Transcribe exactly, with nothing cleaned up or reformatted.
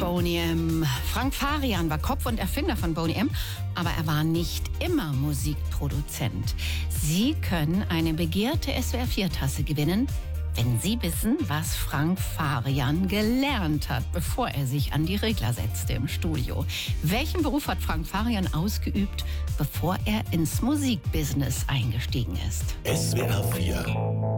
Boney M. Frank Farian war Kopf und Erfinder von Boney M., aber er war nicht immer Musikproduzent. Sie können eine begehrte S W R vier Tasse gewinnen, wenn Sie wissen, was Frank Farian gelernt hat, bevor er sich an die Regler setzte im Studio. Welchen Beruf hat Frank Farian ausgeübt, bevor er ins Musikbusiness eingestiegen ist? S W R vier